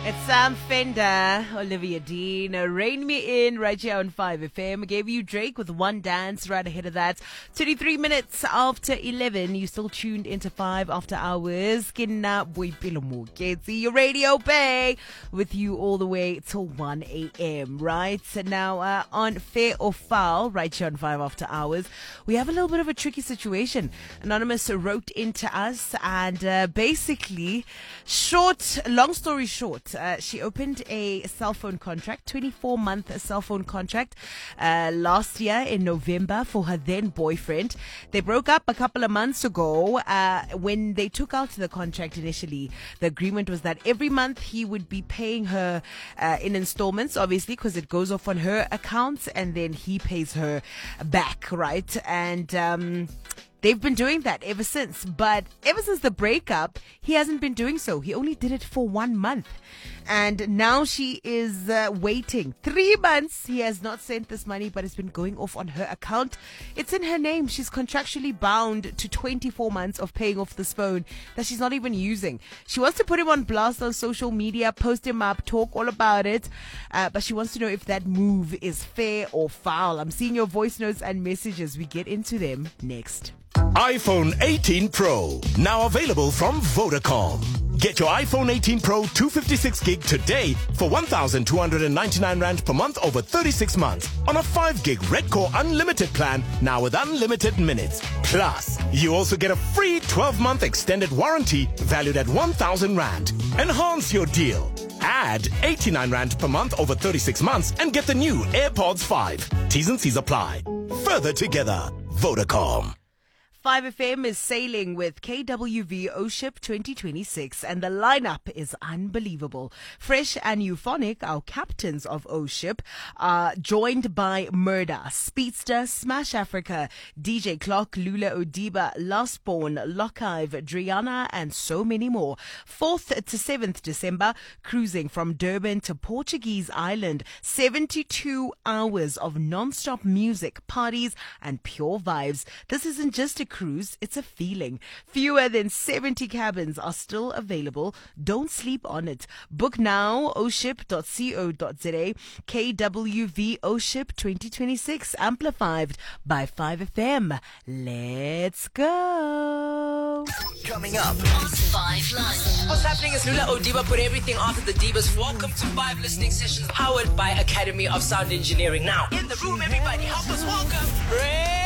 It's Sam Fender, Olivia Dean, Rain Me In right here on 5FM. I gave you Drake with One Dance right ahead of that. 23 minutes after 11. You still tuned into 5 after hours. Your radio bay with you all the way till 1 a.m. Right? So now on Fair or Foul right here on 5 after hours, we have a little bit of a tricky situation. Anonymous wrote into us and basically long story short, she opened a cell phone contract, 24-month cell phone contract, last year in November for her then boyfriend. They broke up a couple of months ago. When they took out the contract initially, the agreement was that every month he would be paying her in installments, obviously, because it goes off on her account, and then he pays her back, right? And they've been doing that ever since. But ever since the breakup, he hasn't been doing so. He only did it for 1 month. And now she is waiting. 3 months. He has not sent this money, but it's been going off on her account. It's in her name. She's contractually bound to 24 months of paying off this phone that she's not even using. She wants to put him on blast on social media, post him up, talk all about it. But she wants to know if that move is fair or foul. I'm seeing your voice notes and messages. We get into them next. iPhone 18 Pro, now available from Vodacom. Get your iPhone 18 Pro 256 gig today for 1,299 Rand per month over 36 months on a 5 gig Red Core Unlimited plan, now with unlimited minutes. Plus, you also get a free 12-month extended warranty valued at 1,000 Rand. Enhance your deal. Add 89 Rand per month over 36 months and get the new AirPods 5. T's and C's apply. Further together, Vodacom. 5FM is sailing with KWV O-Ship 2026, and the lineup is unbelievable. Fresh and Euphonic, our captains of O-Ship, are joined by Murda, Speedster, Smash Africa, DJ Clock, Lula Odiba, Lastborn, Lockive, Driana, and so many more. 4th to 7th December, cruising from Durban to Portuguese Island. 72 hours of non-stop music, parties, and pure vibes. This isn't just a cruise, it's a feeling. Fewer than 70 cabins are still available. Don't sleep on it. Book now, oship.co.za. KWV O-Ship 2026, amplified by 5FM. Let's go. Coming up on 5 Live. What's happening is Lula Odiba put everything after the Divas. Welcome to 5 listening sessions powered by Academy of Sound Engineering. Now, in the room, everybody, help us welcome Ray.